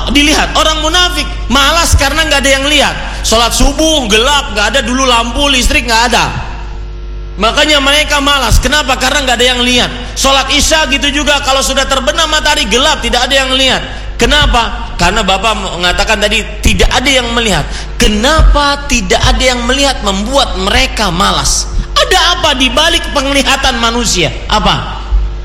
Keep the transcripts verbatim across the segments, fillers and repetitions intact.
Allah dilihat. Orang munafik malas karena nggak ada yang lihat. Sholat subuh gelap, nggak ada dulu lampu listrik, nggak ada. Makanya mereka malas. Kenapa? Karena nggak ada yang lihat. Sholat isya gitu juga, kalau sudah terbenam matahari gelap, tidak ada yang lihat. Kenapa? Karena Bapak mengatakan tadi tidak ada yang melihat. Kenapa tidak ada yang melihat membuat mereka malas? Ada apa di balik penglihatan manusia? Apa?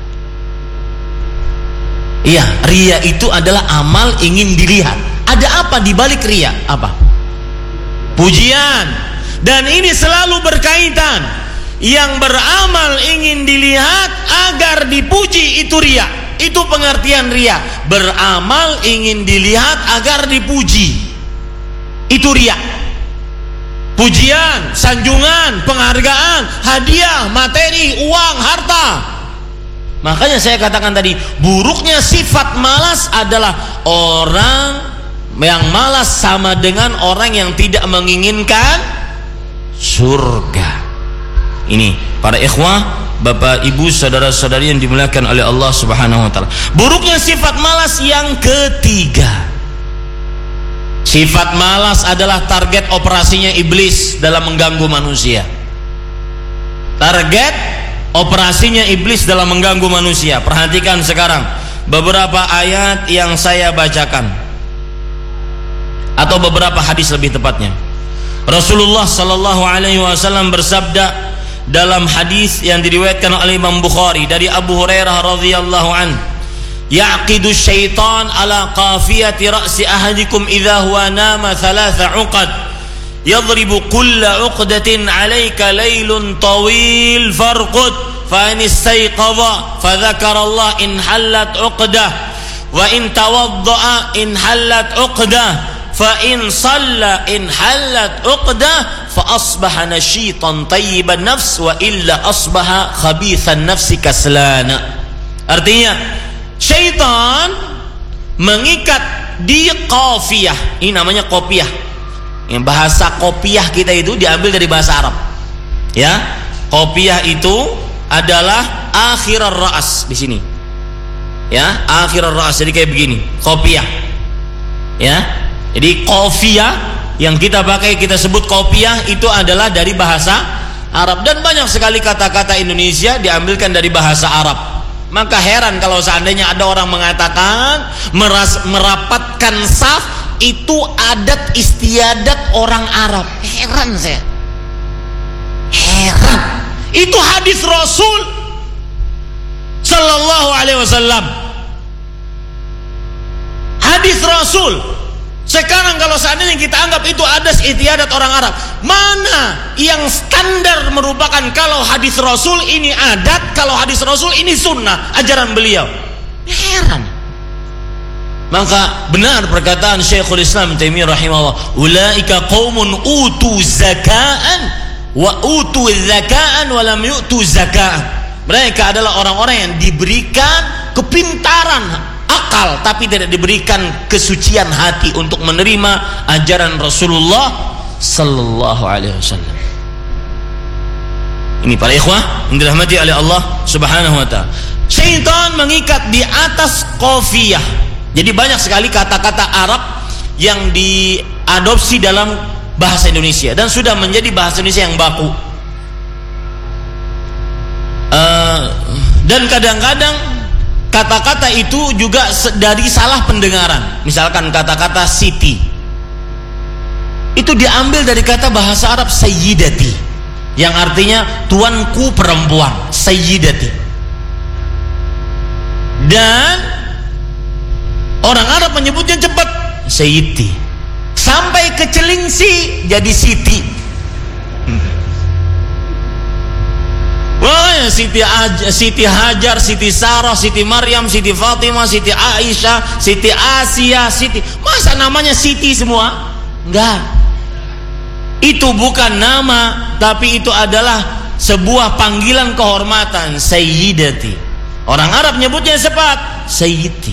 Iya, ria itu adalah amal ingin dilihat. Ada apa di balik ria? Apa? Pujian. Dan ini selalu berkaitan. Yang beramal ingin dilihat agar dipuji, itu ria. Itu pengertian ria. Beramal ingin dilihat agar dipuji, itu ria. Pujian, sanjungan, penghargaan, hadiah, materi, uang, harta. Makanya saya katakan tadi, buruknya sifat malas adalah orang yang malas sama dengan orang yang tidak menginginkan surga. Ini para ikhwah, bapak ibu, saudara-saudari yang dimuliakan oleh Allah Subhanahu wa taala. Buruknya sifat malas yang ketiga. Sifat malas adalah target operasinya iblis dalam mengganggu manusia. Target operasinya iblis dalam mengganggu manusia. Perhatikan sekarang beberapa ayat yang saya bacakan, atau beberapa hadis lebih tepatnya. Rasulullah sallallahu alaihi wasallam bersabda dalam hadis yang diriwayatkan oleh Imam Bukhari dari Abu Hurairah radhiyallahu an, yaqidu syaitan ala qafiyati ra'si ahadikum idza huwa nama thalatha uqad yadribu kulla uqdatin alayka laylun tawil farqud fa in istayqadha fa dzakara Allah in hallat uqdah wa in tawadda'a in hallat uqdah fa in shalla in hallat uqdah fa asbaha nashitan tayyiban nafs wa illa asbaha khabithan nafsi kaslana. Artinya syaitan mengikat di qafiyah. Ini namanya qafiyah. Yang bahasa qafiyah kita itu diambil dari bahasa Arab. Ya, qafiyah itu adalah akhir ar-ra's di sini. Ya, akhir ar-ra's, jadi kayak begini, qafiyah. Ya. Jadi qafiyah yang kita pakai, kita sebut qafiyah, itu adalah dari bahasa Arab. Dan banyak sekali kata-kata Indonesia diambilkan dari bahasa Arab. Maka heran kalau seandainya ada orang mengatakan meras, merapatkan saf itu adat istiadat orang Arab. Heran saya. Heran. Itu hadis Rasul sallallahu alaihi wasallam. Hadis Rasul. Sekarang kalau seandainya kita anggap itu adat istiadat orang Arab, mana yang standar merupakan kalau hadis Rasul ini adat, kalau hadis Rasul ini sunnah, ajaran beliau? Heran. Maka benar perkataan Syekhul Islam Taimiyah rahimahullah, ulaika qaumun utu zakaan wa utu zakaan wa lam yu'tu zakaan. Mereka adalah orang-orang yang diberikan kepintaran akal, tapi tidak diberikan kesucian hati untuk menerima ajaran Rasulullah sallallahu alaihi wasallam. Ini para ikhwah yang dirahmati oleh Allah Subhanahu wa taala. Syaitan mengikat di atas qafiyah. Jadi banyak sekali kata-kata Arab yang diadopsi dalam bahasa Indonesia dan sudah menjadi bahasa Indonesia yang baku. Uh, dan kadang-kadang kata-kata itu juga dari salah pendengaran. Misalkan kata-kata siti itu diambil dari kata bahasa Arab sayyidati, yang artinya tuanku perempuan, sayyidati. Dan orang Arab menyebutnya cepat, sayyidi. Sampai ke Celingsi jadi siti. Wah, Siti, Siti Hajar, Siti Sarah, Siti Maryam, Siti Fatimah, Siti Aisyah, Siti Asia, Siti. Masa namanya Siti semua? Enggak. Itu bukan nama, tapi itu adalah sebuah panggilan kehormatan, sayyidati. Orang Arab nyebutnya cepat, sayyidi.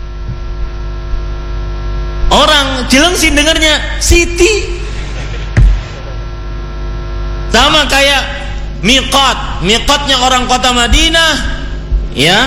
Orang Cilengsi dengarnya Siti. Sama kayak miqat, miqatnya orang kota Madinah, ya,